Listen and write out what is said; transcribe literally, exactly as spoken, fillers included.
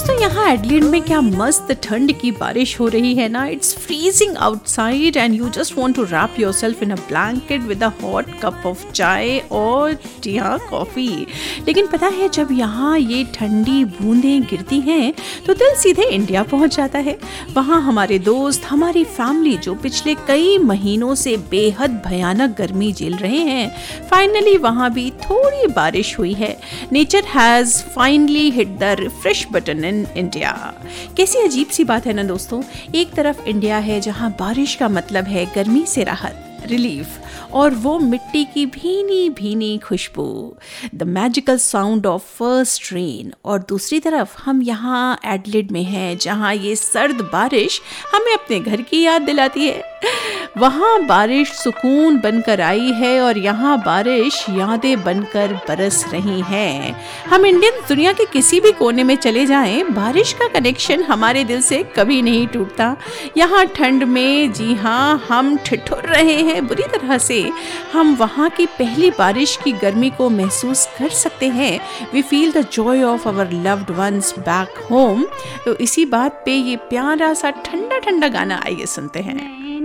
दोस्तों यहाँ एडलेड में क्या मस्त ठंड की बारिश हो रही है ना। It's freezing outside and you just want to rap yourself in a blanket with a hot cup of चाय और या कॉफ़ी। लेकिन पता है जब यहाँ ये ठंडी बूंदें गिरती हैं तो दिल सीधे इंडिया पहुँच जाता है। वहाँ हमारे दोस्त, हमारी फैमिली जो पिछले कई महीनों से बेहद भयानक गर्मी झेल रहे हैं, फाइनली वहाँ भी थोड़ी बारिश हुई है। Nature has finally hit the refresh button in India. कैसी अजीब सी बात है ना दोस्तों। एक तरफ इंडिया है जहाँ बारिश का मतलब है गर्मी से राहत, रिलीफ, और वो मिट्टी की भीनी भीनी खुशबू, the magical sound of first rain. और दूसरी तरफ हम यहाँ एडलेड में हैं जहाँ ये सर्द बारिश हमें अपने घर की याद दिलाती है। वहाँ बारिश सुकून बनकर आई है और यहाँ बारिश यादें बनकर बरस रही हैं। हम इंडियन दुनिया के किसी भी कोने में चले जाएं, बारिश का कनेक्शन हमारे दिल से कभी नहीं टूटता। यहाँ ठंड में जी हाँ हम ठिठुर रहे हैं बुरी तरह से। हम वहाँ की पहली बारिश की गर्मी को महसूस कर सकते हैं। We feel the Joy of our loved ones back home. तो इसी बात पे ये प्यारा सा ठंडा ठंडा गाना आइए सुनते हैं।